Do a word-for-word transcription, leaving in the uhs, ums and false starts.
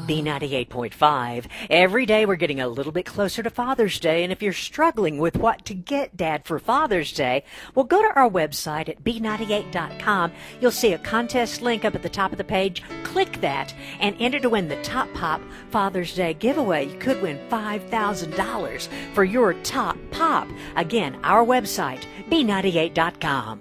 B ninety-eight point five. Every day we're getting a little bit closer to Father's Day, and if you're struggling with what to get Dad for Father's Day, well, go to our website at b ninety-eight dot com. You'll see a contest link up at the top of the page. Click that and enter to win the Top Pop Father's Day giveaway. You could win five thousand dollars for your Top Pop. Again, our website, b ninety-eight dot com.